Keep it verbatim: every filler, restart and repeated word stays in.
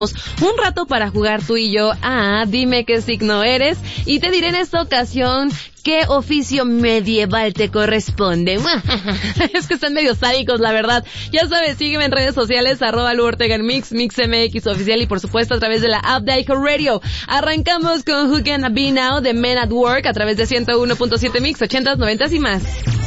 un rato para jugar tú y yo a Dime qué signo eres, y te diré en esta ocasión qué oficio medieval te corresponde. Es que están medio sádicos, la verdad. Ya sabes, sígueme en redes sociales, arroba Lu Ortega en Mix, Mix M X Oficial, y por supuesto a través de la app de iHeartRadio. Arrancamos con Who Can Be Now de Men at Work a través de ciento uno punto siete Mix, ochentas, noventas y más.